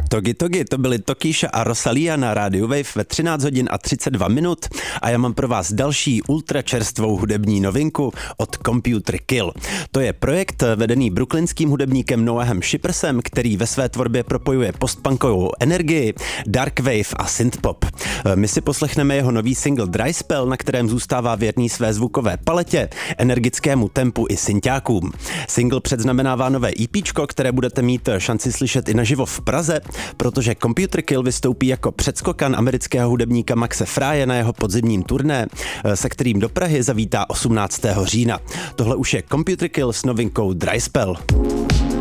Togi Togi, to byly Tokíša a Rosalia na rádiu Wave ve 13 hodin a 32 minut a já mám pro vás další ultra čerstvou hudební novinku od Computer Kill. To je projekt vedený brooklynským hudebníkem Noahem Schippersem, který ve své tvorbě propojuje postpunkovou energii, dark wave a synthpop. My si poslechneme jeho nový single Dry Spell, na kterém zůstává věrný své zvukové paletě, energickému tempu i synťákům. Single předznamenává nové EPčko, které budete mít šanci slyšet i naživo v Praze, protože Computer Kill vystoupí jako předskokan amerického hudebníka Maxe Frye na jeho podzimním turné, se kterým do Prahy zavítá 18. října. Tohle už je Computer Kill s novinkou Dry Spell.